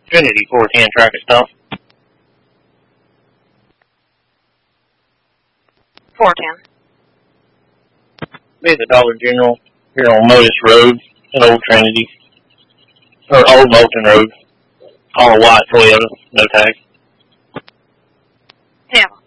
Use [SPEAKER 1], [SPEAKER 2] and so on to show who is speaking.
[SPEAKER 1] Trinity 410 traffic stop.
[SPEAKER 2] 410.
[SPEAKER 1] Be at the Dollar General here on Modus Road at Old Trinity. Or Old Moulton Road. All a white Toyota, no tag.
[SPEAKER 2] 10.